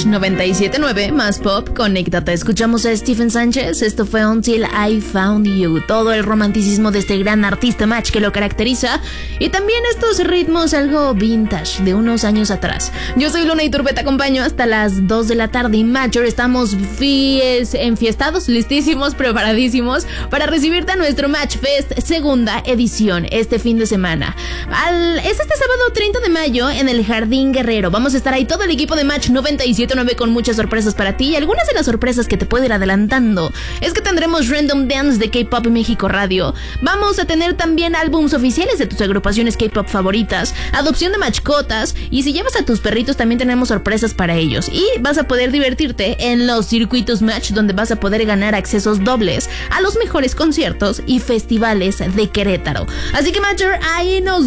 Match 97.9, más pop, conéctate. Escuchamos a Stephen Sánchez, esto fue Until I Found You. Todo el romanticismo de este gran artista Match que lo caracteriza, y también estos ritmos algo vintage de unos años atrás. Yo soy Luna Iturbe, te acompaño hasta las 2 de la tarde y Major estamos enfiestados, listísimos, preparadísimos para recibirte a nuestro Match Fest segunda edición este fin de semana. Es este sábado 30 de mayo en el Jardín Guerrero. Vamos a estar ahí todo el equipo de Match 97.9 con muchas sorpresas para ti, y algunas de las sorpresas que te puedo ir adelantando es que tendremos Random Dance de K-Pop México Radio. Vamos a tener también álbums oficiales de tus agrupaciones K-Pop favoritas, adopción de mascotas, y si llevas a tus perritos también tenemos sorpresas para ellos, y vas a poder divertirte en los circuitos Match, donde vas a poder ganar accesos dobles a los mejores conciertos y festivales de Querétaro. Así que Matcher, ahí nos